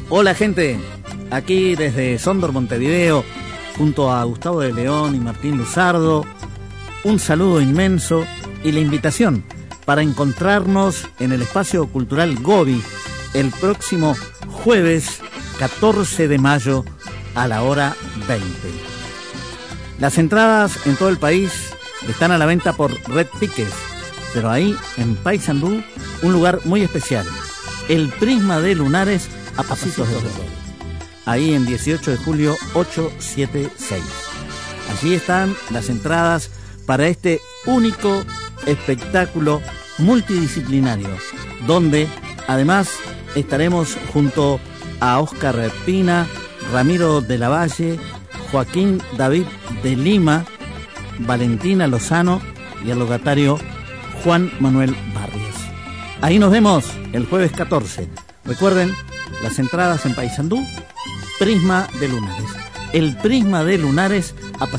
Hola gente, aquí desde Sondor, Montevideo, junto a Gustavo de León y Martín Luzardo, un saludo inmenso y la invitación para encontrarnos en el Espacio Cultural Gobi el próximo jueves 14 de mayo a la hora 20. Las entradas en todo el país están a la venta por Red Tickets, pero ahí en Paysandú un lugar muy especial, el Prisma de Lunares a pasitos de Sol, ahí en 18 de julio 876. Allí están las entradas para este único espectáculo multidisciplinario, donde además estaremos junto a Óscar Pina, Ramiro de la Valle, Joaquín David de Lima, Valentina Lozano y el locatario Juan Manuel Barrios. Ahí nos vemos el jueves 14. Recuerden, las entradas en Paysandú, Prisma de Lunares. El Prisma de Lunares a